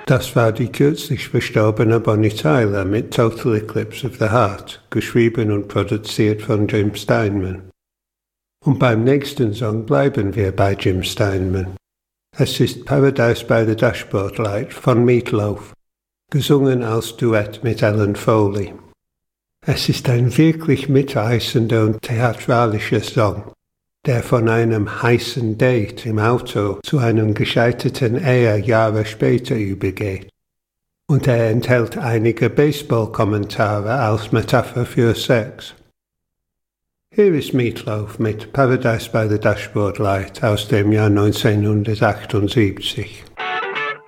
Das war die kürzlich verstorbene Bonnie Tyler mit Total Eclipse of the Heart, geschrieben und produziert von Jim Steinman. Und beim nächsten Song bleiben wir bei Jim Steinman. Es ist Paradise by the Dashboard Light von Meatloaf, gesungen als Duett mit Ellen Foley. Es ist ein wirklich mitreißender und theatralischer Song, der von einem heißen Date im Auto zu einem gescheiterten Ehe Jahre später übergeht. Und er enthält einige Baseball-Kommentare als Metapher für Sex. Hier ist Meatloaf mit Paradise by the Dashboard Light aus dem Jahr 1978.